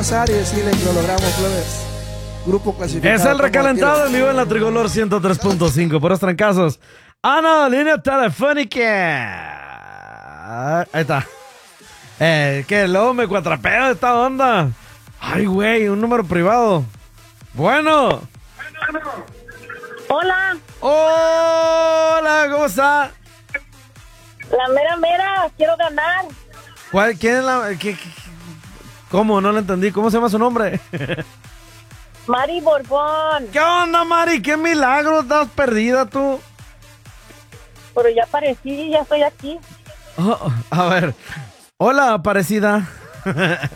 pasar y decirle que lo logramos, plebes. Grupo clasificado. Es el recalentado en vivo en la Tricolor 103.5. Por los trancazos. Ana, línea telefónica. Ahí está. Que luego me cuatrapeo de esta onda. Ay, güey, un número privado. Bueno. Hola, Hola, ¿cómo está? la mera mera, quiero ganar. ¿Quién es la...? ¿Cómo? No lo entendí. ¿Cómo se llama su nombre? Mari Borbón, ¿Qué onda, Mari? ¿Qué milagro? ¿Estás perdida tú? pero ya aparecí, ya estoy aquí. Oh, a ver. Hola, parecida.